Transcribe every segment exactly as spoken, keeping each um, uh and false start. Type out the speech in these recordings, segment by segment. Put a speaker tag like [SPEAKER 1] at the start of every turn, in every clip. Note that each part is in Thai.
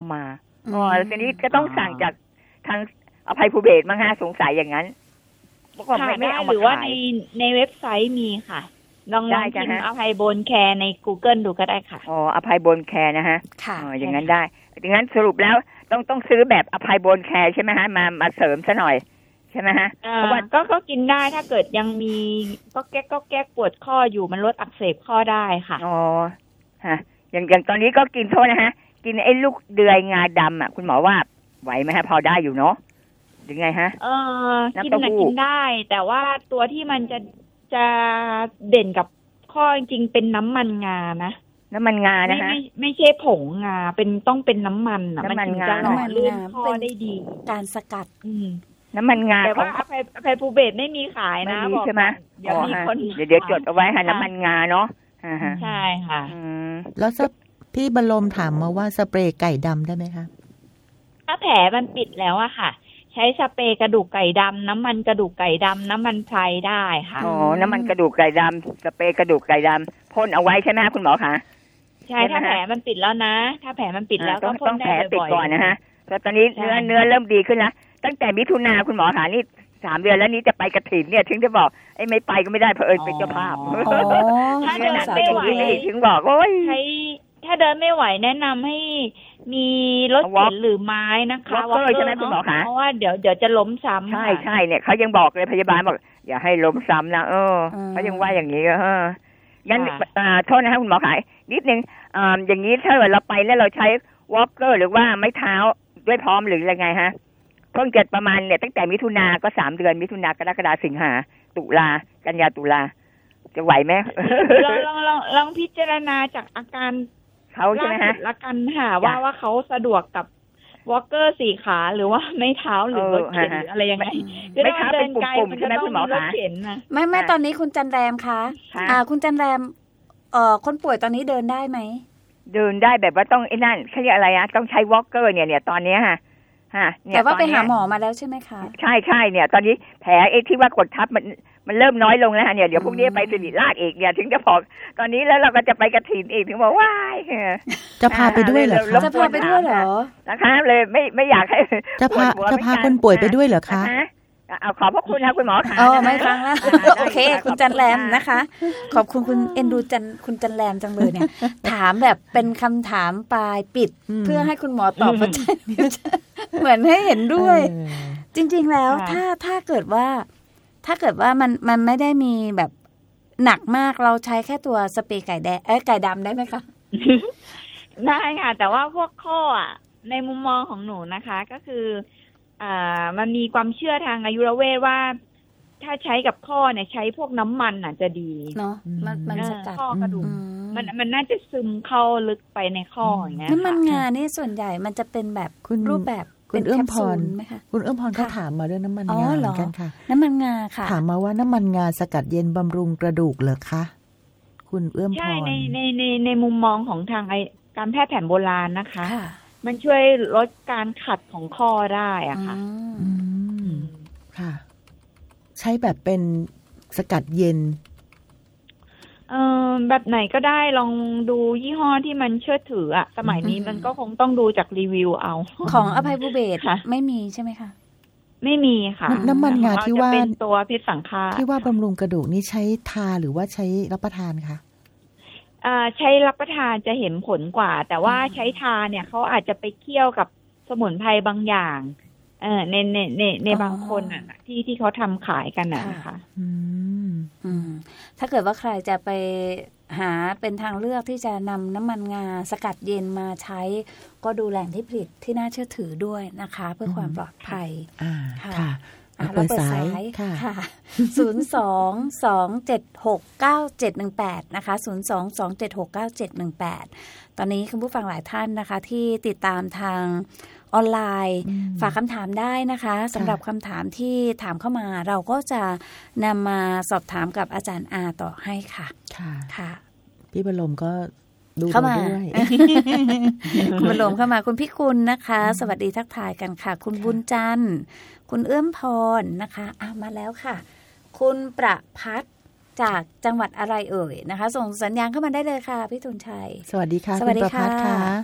[SPEAKER 1] มาอ๋อทีนี้ก็ต้องสั่งจากทางอภัยภูเบศรมั้งฮะสงสัยอย่างนั้น
[SPEAKER 2] ค่ะได้หรือว่าในในเว็บไซต์มีค่ะลองลองพิมพ์อภัยโบนแคร์ใน Google ดูก็ได้ค่ะ
[SPEAKER 1] อ๋ออภัยโบนแคร์นะฮะอ๋ออย่างนั้นได้อย่างนั้นสรุปแล้วต้องต้องซื้อแบบอภัยโบนแคร์ใช่ไหมฮะมามาเสริมซะหน่อยใช่ไหมฮะ
[SPEAKER 2] เพราะว่าก็ก็กินได้ถ้าเกิดยังมีก็แก้ก็แก้ปวดข้ออยู่มันลดอักเสบข้อได้ค่ะ
[SPEAKER 1] อ๋อฮะอย่างอย่างตอนนี้ก็กินโทษนะฮะกินไอ้ลูกเดือยงาดำอ่ะคุณหมอว่าไหวไหมฮะพอได้อยู่เนาะยังไงฮะ
[SPEAKER 2] เออกินน่ะกินได้แต่ว่าตัวที่มันจะจะเด่นกับข้อจริงๆเป็นน้ำมันงานะ
[SPEAKER 1] น้ำมันงานะฮะ
[SPEAKER 2] ไม่ไม่ใช่ผงงาเป็นต้องเป็นน้ำมันอ่ะมันถึงจะหล่อลื่นข้อได้ดี
[SPEAKER 3] การสกัด
[SPEAKER 2] อืม
[SPEAKER 1] น้ำมันงา
[SPEAKER 2] แต่ว่าอภัยอภัยภูเบศรไม่มีขายนะ
[SPEAKER 1] บอกใช่ไหม
[SPEAKER 2] เดี๋ยวมีคน
[SPEAKER 1] เดี๋ยวเดี๋ยวจดเอาไว้ค่ะน้ำมันงาเนาะ
[SPEAKER 2] ใช่ค่ะ
[SPEAKER 4] แล้วพี่บรมถามมาว่าสเปรย์ไก่ดำได้ไหมคะ
[SPEAKER 2] ถ้าแผลมันปิดแล้วอะค่ะใช้สเปรย์กระดูกไก่ดำน้ำมันกระดูกไก่ดำน้ำมันไพรได้ค่ะ
[SPEAKER 1] อ๋อน้ำมันกระดูกไก่ดำสเปรย์กระดูกไก่ดำพ่นเอาไว้ใช่ไหมคุณหมอคะ
[SPEAKER 2] ใช่ถ้าแผลมันปิดแล้วนะถ้าแผลมันปิดแล้วก็พ่นได้บ่อยๆ
[SPEAKER 1] ต้องแผลปิดก่อนนะฮะแล้วตอนนี้เนื้อเนื้อเริ่มดีขึ้นแล้วตั้งแต่มิถุนาคุณหมอคะนี่สามเดือนแล้วนี้จะไปกระถิ่นเนี่ยถึงจะบอกไอ้ไม่ไปก็ไม่ได้เพราะเอิญเป็นเจ้าภาพ
[SPEAKER 2] ถ้าเดินไม่ไหว
[SPEAKER 1] ถึงบอกโอ้ย
[SPEAKER 2] ใช้ถ้าเดินไม่ไหวแนะนำให้มีรถเข็นหรือไม้นะคะ
[SPEAKER 1] วอล์กเกอร์ใช่ไหมคุณหมอคะ
[SPEAKER 2] เพราะว่าเดี๋ยวเดี๋ยวจะล้มซ้ำ
[SPEAKER 1] ใช่ใช่เนี่ยเขายังบอกเลยพยาบาลบอกอย่าให้ล้มซ้ำนะเออเขายังว่าอย่างนี้เอองั้นโทษนะคะคุณหมอขายนิดนึงอย่างนี้ถ้าเราไปแล้วเราใช้วอล์กเกอร์หรือว่าไม้เท้าด้วยพร้อมหรือยังไงฮะเพิ่งเกิดประมาณเนี่ยตั้งแต่มิถุนาก็สามเดือนมิถุนากรกฎาสิงหาตุลากันยาตุลาจะไหวไหม
[SPEAKER 2] ลองลองลองลองพิจารณาจากอาการ
[SPEAKER 1] เขาใช่ไหมฮะ
[SPEAKER 2] ละกันค่ะว่าว่าเขาสะดวกกับวอล์กเกอร์สี่ขาหรือว่าไม่เท้าหรือรถเข็นหรืออะไรยังไง
[SPEAKER 1] ไม่เท้าเป็นปุ่มๆใช่ไหมคุณหมอคะ
[SPEAKER 3] ไม่ไม่ตอนนี้คุณจันแรมคะอ่าคุณจันแรมเอ่อคนป่วยตอนนี้เดินได้ไหม
[SPEAKER 1] เดินได้แบบว่าต้องไอ้นั่นเขาเรียกอะไรอะต้องใช้วอล์กเกอร์เนี่ยเนี่ยตอนนี้ฮะ
[SPEAKER 3] แต่ว่าไปหาหมอมาแล้วใช่ไหมคะ
[SPEAKER 1] ใช่ใช่เนี่ยตอนนี้แผลไอ้ที่ว่ากดทับมันมันเริ่มน้อยลงแล้วเนี่ยเดี๋ยวพรุ่งนี้ไปสิริราชอีกเนี่ยถึงจะพอตอนนี้แล้วเราก็จะไปกระถิ่นอีกถึงบอกว้าย
[SPEAKER 4] จะพาไปด้วยเหรอคะ
[SPEAKER 3] จะพาไปด้วยเหรอ
[SPEAKER 1] นะคะเลยไม่ไม่อยากให้
[SPEAKER 4] จะพาจะพาคนป่วยไปด้วยเหรอคะ
[SPEAKER 1] เอาขอบพระคุณนะคุณหมอค่ะ
[SPEAKER 3] อ๋อไม่ฟังแล้วโอเคคุณจันแรมนะคะขอบคุณคุณเอ็นดูจันคุณจันแรมจังเลยเนี่ยถามแบบเป็นคำถามปลายปิดเพื่อให้คุณหมอตอบประชันเหมือนให้เห็นด้วยจริงๆแล้วถ้าถ้าเกิดว่าถ้าเกิดว่ามันมันไม่ได้มีแบบหนักมากเราใช้แค่ตัวสเปรย์ไก่แดงเอ้ยไก่ดำได้ไหมคะ
[SPEAKER 2] ได้ค่ะแต่ว่าพวกข้ออ่ะในมุมมองของหนูนะคะก็คืออ่ามันมีความเชื่อทางอายุรเวทว่าถ้าใช้กับข้อเนี่ยใช้พวกน้ำมันอ่ะจะดี
[SPEAKER 3] เนาะมันมันสกัด
[SPEAKER 2] ข้อกระดูกมันมันน่าจะซึมเข้าลึกไปในข้ออย่างเงี้ย
[SPEAKER 3] น้ำมันงานี่ส่วนใหญ่มันจะเป็นแบบรูปแบบ
[SPEAKER 4] คุณเอื้อมพรไหมคะคุณเอื้อมพรเขาถามมาเรื่องน้ำมันงาเหมือนกันค่ะ
[SPEAKER 3] น้ำมันงาค่ะ
[SPEAKER 4] ถามมาว่าน้ำมันงาสกัดเย็นบำรุงกระดูกเหรอคะคุณเอื้อมพร
[SPEAKER 2] ใช่ในในในในมุมมองของทางไอการแพทย์แผนโบราณนะคะมันช่วยลดการขัดของข้อได้อะค่ะ
[SPEAKER 4] อืมค่ะใช้แบบเป็นสกัดเย็น
[SPEAKER 2] เออแบบไหนก็ได้ลองดูยี่ห้อที่มันเชื่อถืออะสมัยนี้มันก็คงต้องดูจากรีวิวเอา
[SPEAKER 3] ของอภัยภูเบศรไม่มีใช่ไหมคะ
[SPEAKER 2] ไม่มีค่ะ
[SPEAKER 4] น้ำมันงาที่ว่า
[SPEAKER 2] เป็นตัวพิษสังฆา
[SPEAKER 4] ที่ว่าบำรุงกระดูกนี่ใช้ทาหรือว่าใช้รับประทานคะ
[SPEAKER 2] อ่าใช้รับประทานจะเห็นผลกว่าแต่ว่าใช้ทาเนี่ยเขาอาจจะไปเคี่ยวกับสมุนไพรบางอย่างเออในในในในบางคนอ่ะที่ที่เขาทำขายกันนะคะ
[SPEAKER 3] อืมอืมถ้าเกิดว่าใครจะไปหาเป็นทางเลือกที่จะนำน้ำมันงาสกัดเย็นมาใช้ก็ดูแหล่งที่ผลิตที่น่าเชื่อถือด้วยนะคะเพื่อความปลอดภัย
[SPEAKER 4] ค่ะ
[SPEAKER 3] เราเปิดสายค่ะศูนย์ สอง สอง เจ็ด หก เก้า เจ็ด หนึ่ง แปดนะคะศูนย์ สอง สอง เจ็ด หก เก้า เจ็ด หนึ่ง แปดตอนนี้คุณผู้ฟังหลายท่านนะคะที่ติดตามทางออนไลน์ฝากคำถามได้นะคะสำหรับคำถามที่ถามเข้ามาเราก็จะนำมาสอบถามกับอาจารย์อาต่อให้ค่ะ
[SPEAKER 4] ค่ะ
[SPEAKER 3] ค่ะ
[SPEAKER 4] พี่บรมก็ดู
[SPEAKER 3] เข้ามา
[SPEAKER 4] ด้วย
[SPEAKER 3] คุณบรมเข้ามาคุณพี่คุณนะคะสวัสดีทักทายกันค่ะคุณบุญจันทร์คุณเอื้อมพรนะคะอ่ะมาแล้วค่ะคุณประภัสจากจังหวัดอะไรเอ่ยนะคะส่งสัญญาณเข้ามาได้เลยค่ะพี่ตุลชัย
[SPEAKER 4] สวัสดีค่ะคุณประภัสค่ะ
[SPEAKER 2] ส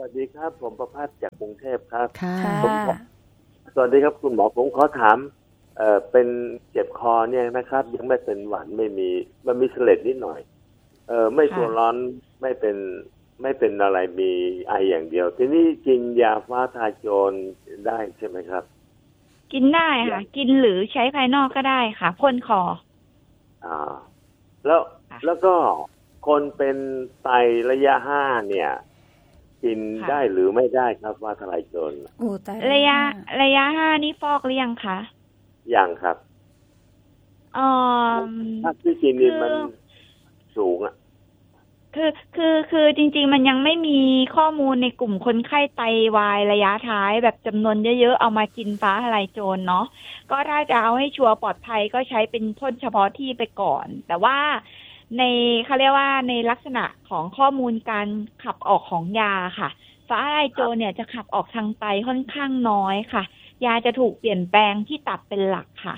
[SPEAKER 5] วัสดีครับผมประภาสจากกรุงเทพครับ
[SPEAKER 4] ค่ะ
[SPEAKER 5] สวัสดีครับคุณหมอผมขอถามเอ่อเป็นเจ็บคอเนี่ยนะครับยังไม่เป็นหวัดไม่มีมันมีเสลดนิดหน่อยเออไม่ตัวร้อนไม่เป็นไม่เป็นอะไรมีไออย่างเดียวทีนี้กินยาฟ้าทลายโจรได้ใช่ไหมครับ
[SPEAKER 2] กินได้ค่ะกินหรือใช้ภายนอกก็ได้ค่ะพ่นคอ
[SPEAKER 5] อ่าแล้วแล้วก็คนเป็นไตระยะห้าเนี่ยกินได้หรือไม่ได้ครับว่าทลายโจร
[SPEAKER 3] โอ้ตาย
[SPEAKER 2] ระยะระยะห้านี่ฟอกหรือยังคะ
[SPEAKER 5] ยังครับ
[SPEAKER 2] อ๋อ
[SPEAKER 5] ถ้าที่กินนี่มันสูงอ่ะ
[SPEAKER 2] คือคือคือจริงๆมันยังไม่มีข้อมูลในกลุ่มคนไข้ไตวายระยะท้ายแบบจำนวนเยอะๆเอามากินฟ้าทลายโจรเนาะก็ถ้าจะเอาให้ชัวร์ปลอดภัยก็ใช้เป็นพ่นเฉพาะที่ไปก่อนแต่ว่าในเขาเรียกว่าในลักษณะของข้อมูลการขับออกของยาค่ะฟ้าทลายโจรเนี่ยจะขับออกทางไตค่อนข้างน้อยค่ะยาจะถูกเปลี่ยนแปลงที่ตับเป็นหลักค่ะ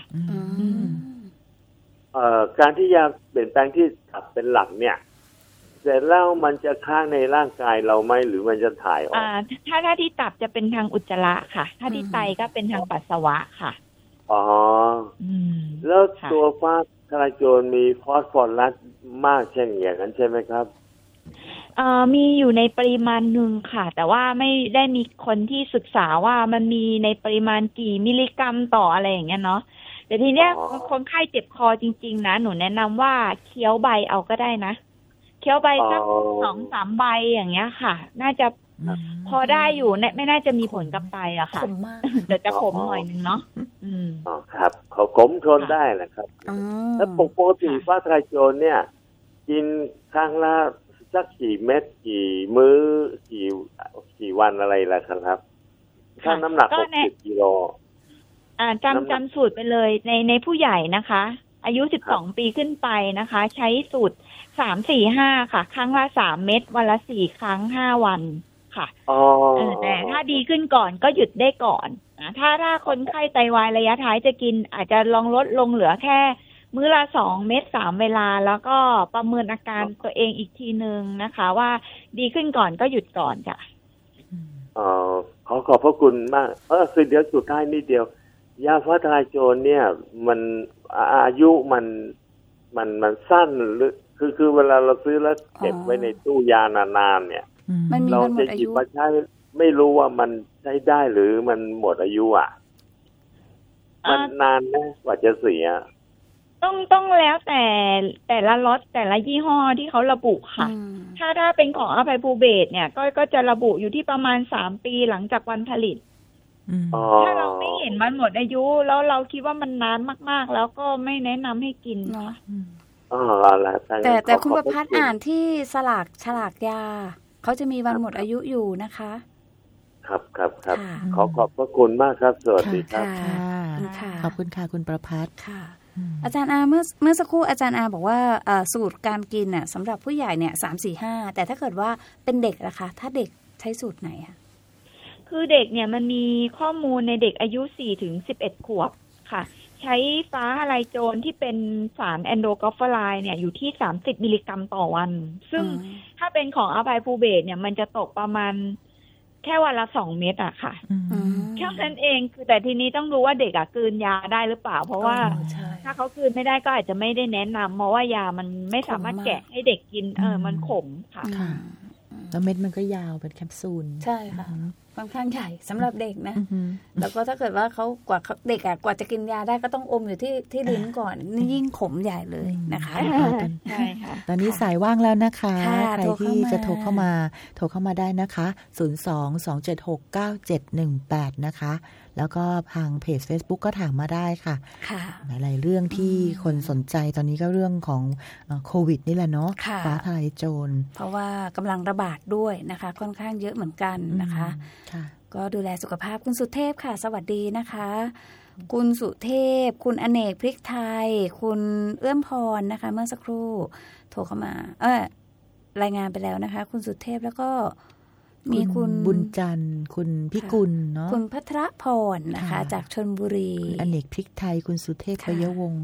[SPEAKER 5] เอ่อการที่ยาเปลี่ยนแปลงที่ตับเป็นหลักเนี่ยเสร็จแล้วมันจะค้างในร่างกายเราไหมหรือมันจะถ่ายออก
[SPEAKER 2] อ่าถ้าถ้าที่ตับจะเป็นทางอุจจาระค่ะถ้าที่ไตก็เป็นทางปัสสาวะค่ะ
[SPEAKER 5] อ๋อแล้วตัวฟ้าทลายโจรมีฟอสฟอรัสมากเช่นอย่างนั้นใช่ไหมครับ
[SPEAKER 2] เอ่อมีอยู่ในปริมาณหนึ่งค่ะแต่ว่าไม่ได้มีคนที่ศึกษาว่ามันมีในปริมาณกี่มิลลิกรัมต่ออะไรอย่างเงี้ยเนาะแต่ทีเนี้ยคนไข้เจ็บคอจริงๆนะหนูแนะนำว่าเคี้ยวใบเอาก็ได้นะเคี้ยวใบสักสองสามใบอย่างเงี้ยค่ะน่าจะพอได้อยู่ไม่น่าจะมีผลกับไตอะค่ะเดี๋ยวจะขมหน่อยนึงเนาะอืม
[SPEAKER 5] อ๋อครับเขาขมทนได้แหละครับแล้วปกติฟ้าทลายโจรเนี่ยกินครั้งละสักกี่เม็ดกี่มื้อกี่กี่วันอะไรล่ะครับถ้าน้ำหนักหกสิบกิโล
[SPEAKER 2] อ่าจำจำสูตรไปเลยในในผู้ใหญ่นะคะอายุสิบสองปีขึ้นไปนะคะใช้สูตรสามสี่ห้าค่ะครั้งละสามเม็ดวันละสี่ครั้งห้าวันค่ะ
[SPEAKER 5] อ๋อ
[SPEAKER 2] แต่ถ้าดีขึ้นก่อนก็หยุดได้ก่อนนะถ้าถ้าคนไข้ไตวายระยะท้ายจะกินอาจจะลองลดลงเหลือแค่มื้อละสองเม็ดสามเวลาแล้วก็ประเมินอาการตัวเองอีกทีนึงนะคะว่าดีขึ้นก่อนก็หยุดก่อนจ้ะ
[SPEAKER 5] อ๋อขอขอบพระคุณมากเออคือเดี๋ยวสุดท้ายนิดเดียวยาฟ้าทลายโจรเนี่ยมันอายุมันมันมันสั้นหรือคือคือเวลาเราซื้อแล้วเก็บไว้ในตู้ยานานๆเนี่ยเราจะหยิบมาใช้ไม่รู้ว่ามันใช้ได้หรือมันหมดอายุอ่ะมันนานนะกว่าจะเสีย
[SPEAKER 2] ต้องต้องแล้วแต่แต่ละล็อตแต่ละยี่ห้อที่เขาระบุค่ะถ้าถ้าเป็นของอภัยภูเบศเนี่ยก็ก็จะระบุอยู่ที่ประมาณสามปีหลังจากวันผลิตถ้าเราไม่เห็นมันหมดอายุแล้วเราคิดว่ามันนานมากๆแล้วก็ไม่แนะนำให้กินเนาะ
[SPEAKER 3] แต่แต่คุณประภัสอ่านที่สลากฉลากยาเขาจะมีวันหมดอายุอยู่นะคะ
[SPEAKER 5] ครับครับครับขอขอบพระคุณมากครับสวัสดีครับ
[SPEAKER 4] ขอบคุณค่ะคุณประภัส
[SPEAKER 3] ค่ะอาจารย์อาเมื่อเมื่อสักครู่อาจารย์อาบอกว่าสูตรการกินน่ะสำหรับผู้ใหญ่เนี่ยสามสี่ห้าแต่ถ้าเกิดว่าเป็นเด็กนะคะถ้าเด็กใช้สูตรไหนคะ
[SPEAKER 2] คือเด็กเนี่ยมันมีข้อมูลในเด็กอายุสี่ถึงสิบเอ็ดขวบค่ะใช้ฟ้าทลายโจรที่เป็นสารแอนโดกอฟฟาไลน์เนี่ยอยู่ที่สามสิบมิลลิกรัมต่อวันซึ่งถ้าเป็นของอภัยภูเบศเนี่ยมันจะตกประมาณแค่วันละสองเม็ดอะค่ะแค่นั้นเองคือแต่ทีนี้ต้องรู้ว่าเด็กอะกลืนยาได้หรือเปล่าเพราะว่าถ้าเขากลืนไม่ได้ก็อาจจะไม่ได้แนะนำเพราะว่ายามันไม่สามารถแกะให้เด็กกินเออมันขมค่ะ
[SPEAKER 4] แล้วเม็ดมันก็ยาวเป็นแคปซูล
[SPEAKER 3] ใช่ค่ะค่อนข้างใหญ่สำหรับเด็กนะแล้วก็ถ้าเกิดว่าเขากว่าเด็กอะกว่าจะกินยาได้ก็ต้องอมอยู่ที่ที่ลิ้นก่อนนี่ยิ่งขมใหญ่เลยนะคะ
[SPEAKER 2] ใช่ค่ะ
[SPEAKER 4] ตอนนี้สายว่างแล้วนะคะใครที่จะโทรเข้ามาโทรเข้ามาได้นะคะศูนย์ สอง สอง เจ็ด หก เก้า เจ็ด หนึ่ง แปดนะคะแล้วก็ทางเพจ Facebook ก็ถามมาได้ค่ะหลายๆเรื่องที่คนสนใจตอนนี้ก็เรื่องของโควิดนี่แหละเนาะฟ้าทลายโจร
[SPEAKER 3] เพราะว่ากำลังระบาดด้วยนะคะค่อนข้างเยอะเหมือนกันนะคะก็ดูแลสุขภาพคุณสุเทพค่ะสวัสดีนะคะคุณสุเทพคุณอเนกพริกไทยคุณเอื้อมพรนะคะเมื่อสักครู่โทรเข้ามาเออรายงานไปแล้วนะคะคุณสุเทพแล้วก็มีคุณ
[SPEAKER 4] บุญจันทร์คุณพิกุลเนาะ
[SPEAKER 3] คุณพัทรพรนะคะจากชลบุรี
[SPEAKER 4] อเนกพริกไทยคุณสุเทพปยวงศ์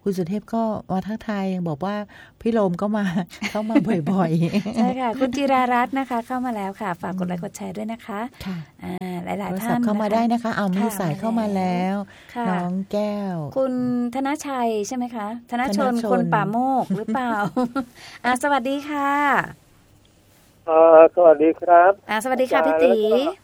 [SPEAKER 4] คุณสุเทพก็มาทักทายยังบอกว่าพี่โรมก็มาเข้ามาบ่อยๆ
[SPEAKER 3] ใช่ค่ะคุณจิรารัตน์นะคะเข้ามาแล้วค่ะฝากกดไลค์กดแชร์ด้วยนะคะ
[SPEAKER 4] ค่ะ
[SPEAKER 3] อ่าหลายๆท่าน
[SPEAKER 4] เข้ามาได้นะคะเอามีสายเข้ามาแล้วน้องแก้ว
[SPEAKER 3] คุณธนชัยใช่ไหมคะธนชนคนป่าโมกหรือเปล่าอ่าสวัสดีค่ะ
[SPEAKER 6] เออสวัสดีครับ
[SPEAKER 3] อ่าสวัสดีค่ะพี่ตี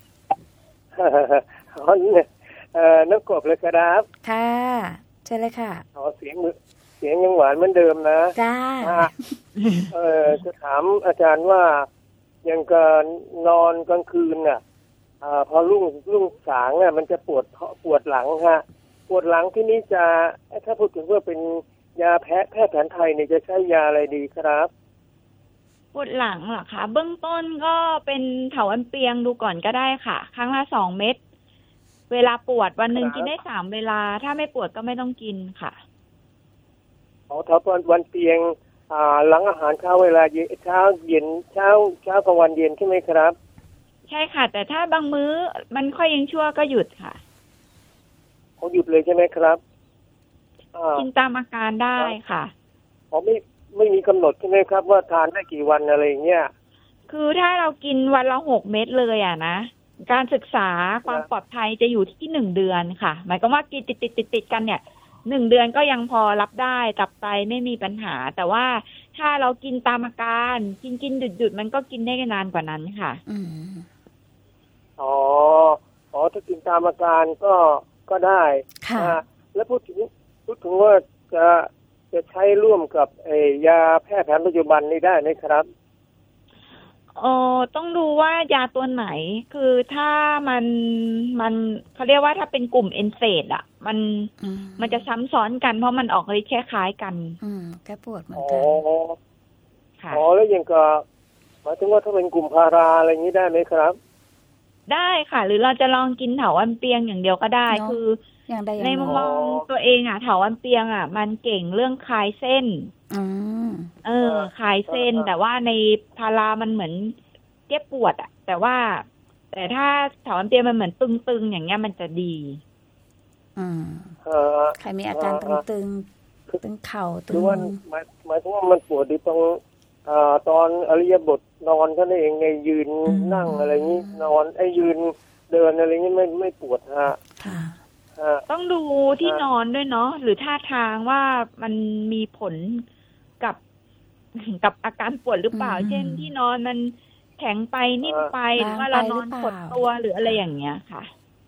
[SPEAKER 6] เอ่อนักกบเลยครับ
[SPEAKER 3] ค่ะเชิญเลยค่ะ
[SPEAKER 6] อ๋อเสียงเสียงยังหวานเหมือนเดิมนะ
[SPEAKER 3] จ้า
[SPEAKER 6] เออจะถามอาจารย์ว่ายังการนอนกลางคืนน่ะอ่าพอรุ่งรุ่งสางอ่ะมันจะปวดปวดหลังฮะปวดหลังที่นี้จะถ้าพูดถึงว่าเป็นยาแพทย์แพทย์แผนไทยเนี่ยจะใช้ยาอะไรดีครับ
[SPEAKER 2] ปวดหลังเหรอคะเบื้องต้นก็เป็นเถาวัลย์เปียงดูก่อนก็ได้ค่ะครั้งละสองเม็ดเวลาปวดวันหนึ่งกินได้สามเวลาถ้าไม่ปวดก็ไม่ต้องกินค่ะ
[SPEAKER 6] อ๋อเถาวัลย์เปียงอ่าหลังอาหารเช้าเวลาเย็นเช้าเย็นเช้าเช้ากลางวันเย็นใช่ไหมครับ
[SPEAKER 2] ใช่ค่ะแต่ถ้าบางมื้อมันค่อยยังชั่วก็หยุดค่ะ
[SPEAKER 6] เขาหยุดเลยใช่ไหมครับ
[SPEAKER 2] กินตามอาการได้ค่ะ
[SPEAKER 6] อ๋อไม่ไม่มีกำหนดใช่ไหมครับว่าทานได้กี่วันอะไรอย่างเงี้ย
[SPEAKER 2] คือถ้าเรากินวันละหกเม็ดเลยอ่ะนะการศึกษาความปลอดภัยจะอยู่ที่หนึ่งเดือนค่ะหมายความว่ากินติดติดติดติดกันเนี่ยหนึ่งเดือนก็ยังพอรับได้ตับไตไม่มีปัญหาแต่ว่าถ้าเรากินตามอาการกินกินหยุดหยุดมันก็กินได้นานกว่านั้นค่ะ
[SPEAKER 3] อืม
[SPEAKER 6] อ๋ออ๋อถ้ากินตามอาการก็ก็ได้
[SPEAKER 3] ค่ะ
[SPEAKER 6] แล้วพูดถึงพูดถึงว่าจะจะใช้ร่วมกับไอ้ยาแพทย์แผนปัจจุบันนี้ได้ไหมครับ
[SPEAKER 2] เออต้องดูว่ายาตัวไหนคือถ้ามันมันเขาเรียกว่าถ้าเป็นกลุ่มเอนเซดอ่ะมันมันจะซ้ำซ้อนกันเพราะมันออกฤทธิ์คล้ายๆกัน
[SPEAKER 3] อืมแก้ปวดเหมือนกัน
[SPEAKER 6] อ๋อค่ะอ๋อแล้วอย่างก็หมายถึงว่าถ้าเป็นกลุ่มพาราอะไรอย่างนี้ได้ไหมครับ
[SPEAKER 2] ได้ค่ะหรือเราจะลองกินเถาวัลย์เปียงอย่างเดียวก็ได้คือในมุมมองตัวเองอ่ะเถาวัลย์เปียงอ่ะมันเก่งเรื่องคลายเส้นเออคลายเส้นแต่ว่าในพารามันเหมือนเจ็บปวดอ่ะแต่ว่าแต่ถ้าเถาวัลย์เปียงมันเหมือนตึงๆอย่างเงี้ยมันจะดี
[SPEAKER 3] อืมใครมีอาการตึงๆตึงเข่าตึง
[SPEAKER 6] คือว่าหมายหมายถึงว่ามันปวดที่ตรงอ่าตอนอริยบทนอนท่านเองไงยืนนั่งอะไรนี้นอนไอ้ยืนเดินอะไรนี้ไม่ไม่ปวดฮะ
[SPEAKER 3] ค่ะ
[SPEAKER 2] ต้องดูที่นอนด้วยเนาะหรือท่าทางว่ามันมีผลกับกับอาการปวดหรือเปล่าเช่นที่นอนมันแข็งไปนิ่มไปหรือว่าเรานอนกดตัวหรืออะไรอย่างเงี้ยค่ะ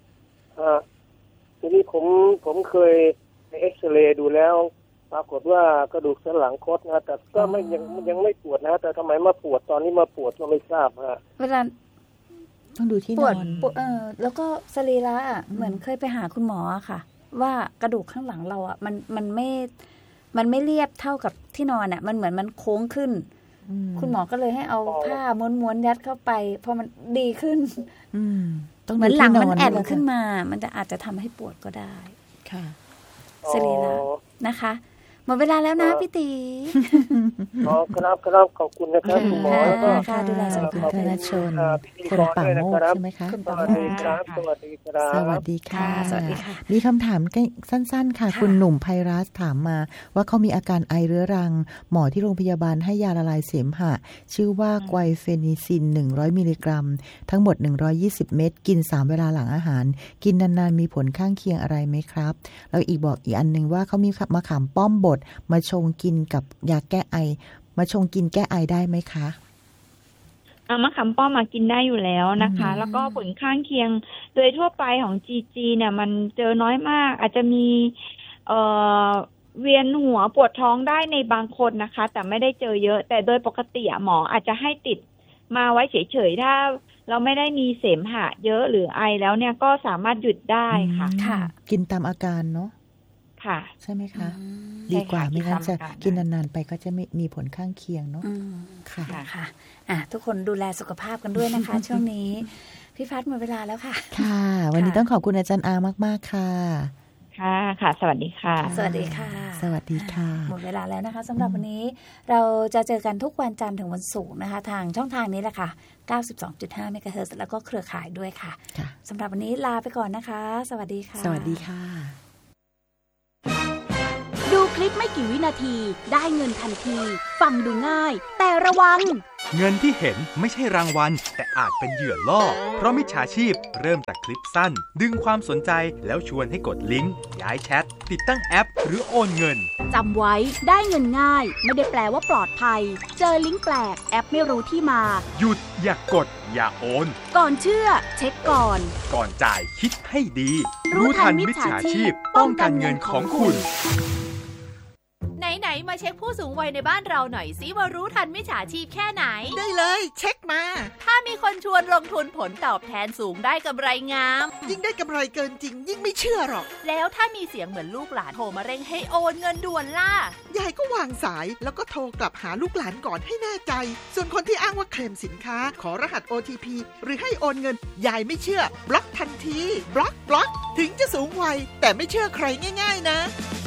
[SPEAKER 6] ทีนี้ผมผมเคยไปเอ็กซเรย์ดูแล้วปรากฏว่ากระดูกสันหลังคดนะแต่ก็ไม่ยังยังไม่ปวดนะแต่ทำไมมาปวดตอนนี้มาปวดก็ไม่ทราบฮะ
[SPEAKER 3] เวลา
[SPEAKER 4] ต้องดูที่นอน
[SPEAKER 3] ปวดเออแล้วก็สรีระอ่ะเหมือนเคยไปหาคุณหมอค่ะว่ากระดูกข้างหลังเราอ่ะมันมันไม่มันไม่เรียบเท่ากับที่นอนอ่ะมันเหมือนมันโค้งขึ้นคุณหมอก็เลยให้เอาผ้าม้วนๆยัดเข้าไปพอมันดีขึ้นเหมือนหลังมันแอนขึ้นมามันจะอาจจะทำให้ปวดก็ได้
[SPEAKER 4] ค่ะ
[SPEAKER 3] สรีระนะคะหมดเวลาแล้วนะพี่ตี
[SPEAKER 6] อ๋อครับครับขอบคุณนะครับคุณหมอแล้วก็
[SPEAKER 3] ค่ะดูแลสุขภาพ
[SPEAKER 4] ธนชนคนป่าโมกใช่ไหมคะ
[SPEAKER 6] สวัสดีครับสวัสดีครับ
[SPEAKER 4] สวัสดีค่ะสวัสดีค่ะมีคำถามสั้นๆค่ะคุณหนุ่มไพรัสถามมาว่าเขามีอาการไอเรื้อรังหมอที่โรงพยาบาลให้ยาละลายเสมหะชื่อว่าไกวเฟนิซินหนึ่งร้อยมิลลิกรัมทั้งหมดหนึ่งร้อยยี่สิบเม็ดกินสามเวลาหลังอาหารกินนานๆมีผลข้างเคียงอะไรไหมครับแล้วอีกบอกอีกอันนึงว่าเขามีมะขามป้อมบดมาชงกินกับยาแก้ไอมาชงกินแก้ไอได้ไหมคะ
[SPEAKER 2] อ่ามะขามป้อมมากินได้อยู่แล้วนะคะแล้วก็ผลข้างเคียงโดยทั่วไปของ จี จี เนี่ยมันเจอน้อยมากอาจจะมีเอ่อเวียนหัวปวดท้องได้ในบางคนนะคะแต่ไม่ได้เจอเยอะแต่โดยปกติหมออาจจะให้ติดมาไว้เฉยๆถ้าเราไม่ได้มีเสมหะเยอะหรือไอแล้วเนี่ยก็สามารถหยุดได้ค่ะ
[SPEAKER 3] ค่ะ
[SPEAKER 4] กินตามอาการเนาะ
[SPEAKER 2] ค่ะ
[SPEAKER 4] ใช่ไหมคะดีกว่าไม่งั้นจะกินนานๆไปก็จะไม่มีผลข้างเคียงเนาะ
[SPEAKER 3] ค่ะค่ะอ่ะทุกคนดูแลสุขภาพกันด้วยนะคะ ช่วงนี้พี่พัดหมดเวลาแล้วค่ะ
[SPEAKER 4] ค่ะวันนี้ต้องขอบคุณอาจารย์อามากๆค่ะ
[SPEAKER 2] ค่ะค่ะสวัสดีค่ะ
[SPEAKER 3] สวัสดีค่ะ
[SPEAKER 4] สวัสดีค่ะ
[SPEAKER 3] หมดเวลาแล้วนะคะสำหรับวันนี้เราจะเจอกันทุกวันจันทร์ถึงวันศุกร์นะคะทางช่องทางนี้แหละค่ะ เก้าสิบสองจุดห้า เมกะเฮิรตซ์แล้วก็เครือข่ายด้วยค่ะสำหรับวันนี้ลาไปก่อนนะคะสวัสดีค่ะ
[SPEAKER 4] สวัสดีค่ะ
[SPEAKER 7] ดูคลิปไม่กี่วินาทีได้เงินทันทีฟังดูง่ายแต่ระวัง
[SPEAKER 8] เงินที่เห็นไม่ใช่รางวัลแต่อาจเป็นเหยื่อล่อเพราะมิจฉาชีพเริ่มจากคลิปสั้นดึงความสนใจแล้วชวนให้กดลิงก์ย้ายแชทติดตั้งแอปหรือโอนเงิน
[SPEAKER 7] จำไว้ได้เงินง่ายไม่ได้แปลว่าปลอดภัยเจอลิงก์แปลกแอปไม่รู้ที่มา
[SPEAKER 8] หยุดอย่ากดอย่าโอน
[SPEAKER 7] ก่อนเชื่อเช็คก่อน
[SPEAKER 8] ก่อนจ่ายคิดให้ดีรู้ทันมิจฉาชีพป้องกันเงินของคุณ
[SPEAKER 9] ไหนๆมาเช็คผู้สูงวัยในบ้านเราหน่อยสิว่ารู้ทันมิจฉาชีพแค่ไหน
[SPEAKER 10] ได้เลยเช็คมา
[SPEAKER 9] ถ้ามีคนชวนลงทุนผลตอบแทนสูงได้กำไรงาม
[SPEAKER 10] ยิ่งได้กำไรเกินจริงยิ่งไม่เชื่อหรอก
[SPEAKER 9] แล้วถ้ามีเสียงเหมือนลูกหลานโทรมาเร่งให้โอนเงินด่วนล่ะ
[SPEAKER 10] ยายก็วางสายแล้วก็โทรกลับหาลูกหลานก่อนให้แน่ใจส่วนคนที่อ้างว่าเคลมสินค้าขอรหัส โอ ที พี หรือให้โอนเงินยายไม่เชื่อบล็อกทันทีบล็อกบล็อกถึงจะสูงวัยแต่ไม่เชื่อใครง่ายๆนะ